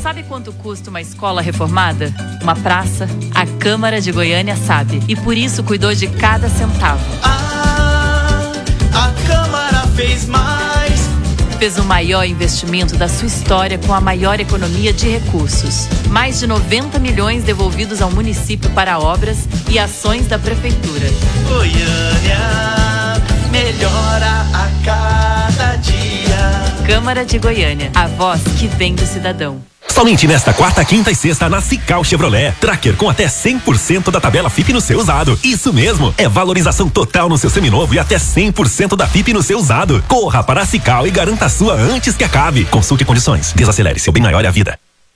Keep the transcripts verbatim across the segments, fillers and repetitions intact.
Sabe quanto custa uma escola reformada? Uma praça? A Câmara de Goiânia sabe e por isso cuidou de cada centavo. Ah, a Câmara fez mais. Fez o maior investimento da sua história com a maior economia de recursos. Mais de noventa milhões devolvidos ao município para obras e ações da Prefeitura. Goiânia melhora a cada dia. Câmara de Goiânia, a voz que vem do cidadão. Somente nesta quarta, quinta e sexta na Cical Chevrolet. Tracker com até cem por cento da tabela F I P no seu usado. Isso mesmo, é valorização total no seu seminovo e até cem por cento da F I P no seu usado. Corra para a Cical e garanta a sua antes que acabe. Consulte condições. Desacelere, seu bem maior é a vida.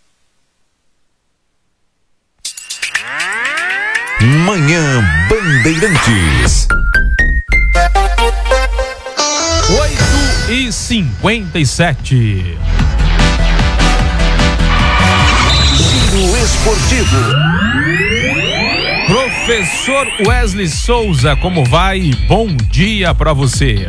Manhã Bandeirantes. oito e cinquenta e sete. Giro Esportivo. Professor Wesley Souza, como vai? Bom dia pra você.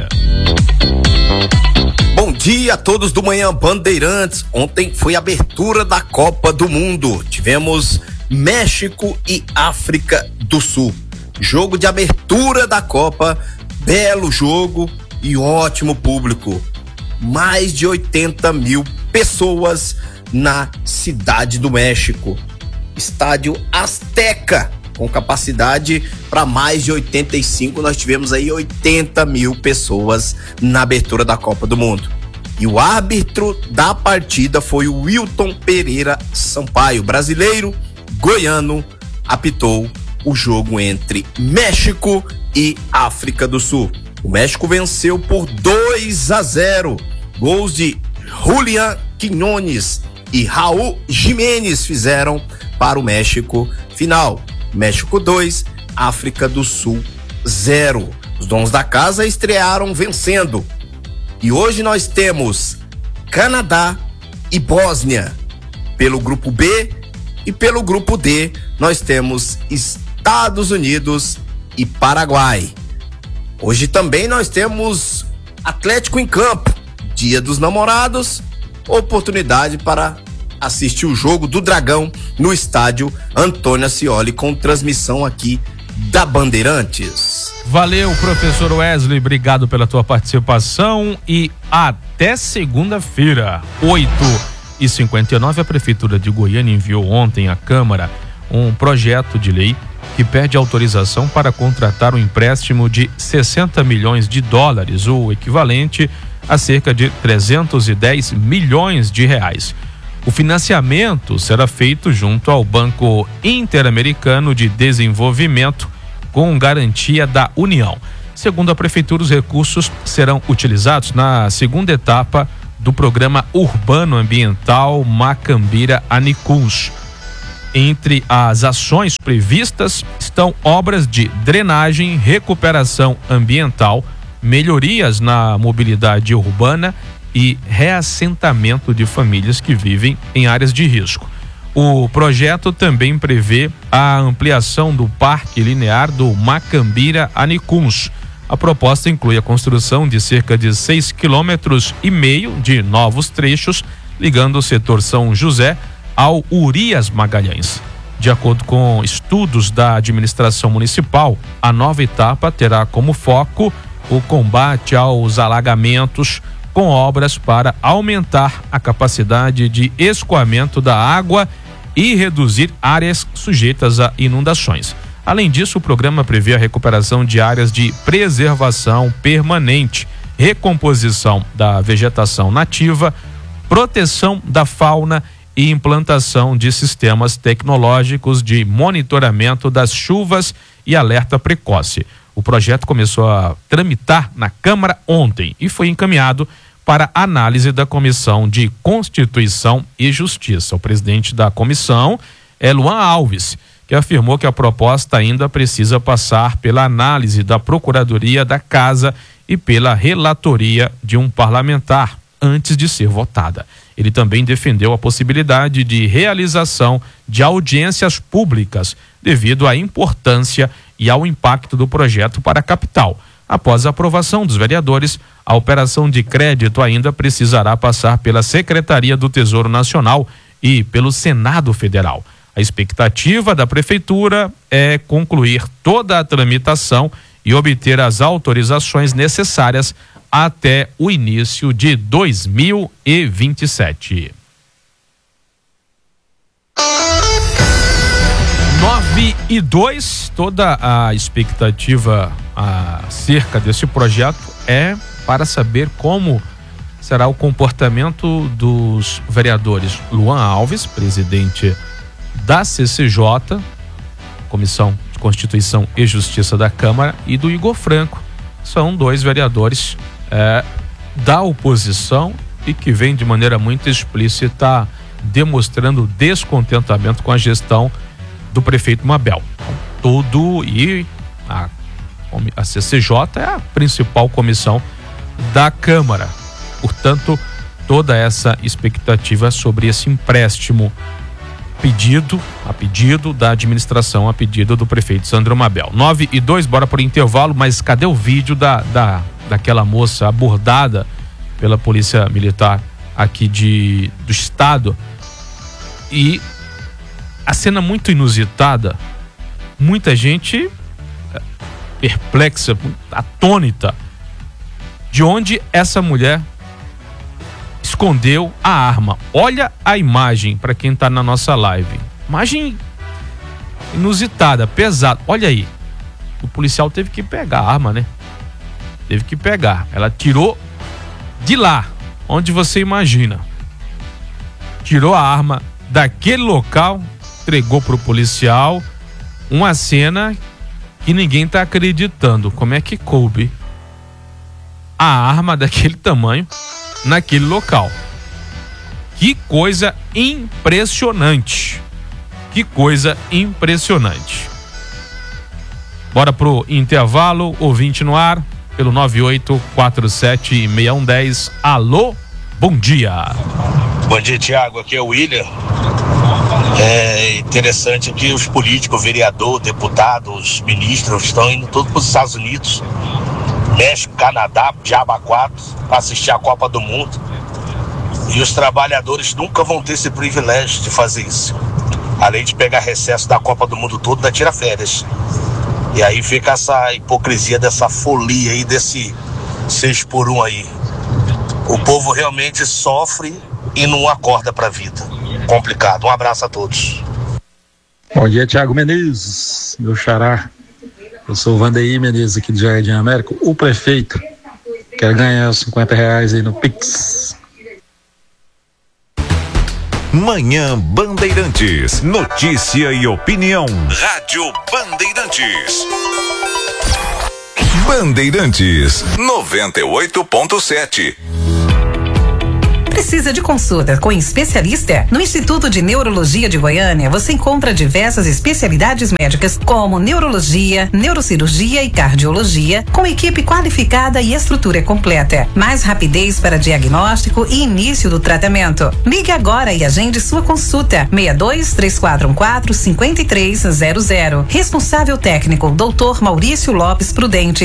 Bom dia a todos do Manhã Bandeirantes. Ontem foi a abertura da Copa do Mundo. Tivemos México e África do Sul. Jogo de abertura da Copa, belo jogo e ótimo público. Mais de oitenta mil pessoas na Cidade do México. Estádio Azteca, com capacidade para mais de oitenta e cinco, nós tivemos aí oitenta mil pessoas na abertura da Copa do Mundo. E o árbitro da partida foi o Wilton Pereira Sampaio, brasileiro, goiano, apitou o jogo entre México e África do Sul. O México venceu por dois a zero. Gols de Julián Quiñones e Raul Jiménez fizeram para o México. Final, México dois, África do Sul zero. Os donos da casa estrearam vencendo. E hoje nós temos Canadá e Bósnia pelo grupo B, e pelo grupo D nós temos Estados Unidos e Paraguai. Hoje também nós temos Atlético em campo, Dia dos Namorados, oportunidade para assistir o jogo do Dragão no estádio Antônio Ascioli, com transmissão aqui da Bandeirantes. Valeu, professor Wesley, obrigado pela tua participação e até segunda-feira, oito e cinquenta e nove. A Prefeitura de Goiânia enviou ontem à Câmara um projeto de lei que pede autorização para contratar um empréstimo de sessenta milhões de dólares, o equivalente a cerca de trezentos e dez milhões de reais. O financiamento será feito junto ao Banco Interamericano de Desenvolvimento, com garantia da União. Segundo a Prefeitura, os recursos serão utilizados na segunda etapa do Programa Urbano Ambiental Macambira-Anicuns. Entre as ações previstas estão obras de drenagem, recuperação ambiental, melhorias na mobilidade urbana e reassentamento de famílias que vivem em áreas de risco. O projeto também prevê a ampliação do Parque Linear do Macambira-Anicuns. A proposta inclui a construção de cerca de seis quilômetros e meio de novos trechos, ligando o setor São José ao Urias Magalhães. De acordo com estudos da administração municipal, a nova etapa terá como foco o combate aos alagamentos, com obras para aumentar a capacidade de escoamento da água e reduzir áreas sujeitas a inundações. Além disso, o programa prevê a recuperação de áreas de preservação permanente, recomposição da vegetação nativa, proteção da fauna e implantação de sistemas tecnológicos de monitoramento das chuvas e alerta precoce. O projeto começou a tramitar na Câmara ontem e foi encaminhado para análise da Comissão de Constituição e Justiça. O presidente da comissão é Luan Alves, que afirmou que a proposta ainda precisa passar pela análise da Procuradoria da Casa e pela relatoria de um parlamentar antes de ser votada. Ele também defendeu a possibilidade de realização de audiências públicas devido à importância e ao impacto do projeto para a capital. Após a aprovação dos vereadores, a operação de crédito ainda precisará passar pela Secretaria do Tesouro Nacional e pelo Senado Federal. A expectativa da Prefeitura é concluir toda a tramitação e obter as autorizações necessárias até o início de dois mil e vinte e sete. nove e dois, toda a expectativa acerca desse projeto é para saber como será o comportamento dos vereadores Luan Alves, presidente da C C J, Comissão de Constituição e Justiça da Câmara, e do Igor Franco. São dois vereadores é, da oposição e que vem de maneira muito explícita demonstrando descontentamento com a gestão do prefeito Mabel. Tudo e a, a C C J é a principal comissão da Câmara. Portanto, toda essa expectativa sobre esse empréstimo pedido, a pedido da administração, a pedido do prefeito Sandro Mabel. nove e dois, bora por intervalo, mas cadê o vídeo da, da, daquela moça abordada pela Polícia Militar aqui de, do estado? E a cena muito inusitada, muita gente perplexa, atônita, de onde essa mulher escondeu a arma. Olha a imagem para quem tá na nossa live. Imagem inusitada, pesada. Olha aí. O policial teve que pegar a arma, né? Teve que pegar. Ela tirou de lá, onde você imagina. Tirou a arma daquele local, entregou pro policial. Uma cena que ninguém tá acreditando. Como é que coube a arma daquele tamanho naquele local? Que coisa impressionante. Que coisa impressionante. Bora pro intervalo, ouvinte no ar, pelo nove oito quatro sete seis um um zero. Alô, bom dia. Bom dia, Tiago, aqui é o William. É interessante que os políticos, vereador, deputados, ministros estão indo todos para os Estados Unidos, México, Canadá, Diaba quatro, para assistir a Copa do Mundo. E os trabalhadores nunca vão ter esse privilégio de fazer isso. Além de pegar recesso da Copa do Mundo todo, ainda tira férias. E aí fica essa hipocrisia dessa folia aí, desse seis por um aí. O povo realmente sofre e não acorda pra vida. Complicado. Um abraço a todos. Bom dia, Tiago Menezes, meu xará. Eu sou o Vandeir Menezes aqui do Jardim América. O prefeito quer ganhar os cinquenta reais aí no Pix. Manhã Bandeirantes. Notícia e opinião. Rádio Bandeirantes. Bandeirantes noventa e oito ponto sete. Precisa de consulta com especialista? No Instituto de Neurologia de Goiânia, você encontra diversas especialidades médicas como neurologia, neurocirurgia e cardiologia, com equipe qualificada e estrutura completa. Mais rapidez para diagnóstico e início do tratamento. Ligue agora e agende sua consulta. seis dois três quatro um quatro cinco três zero zero. Responsável técnico, doutor Maurício Lopes Prudente.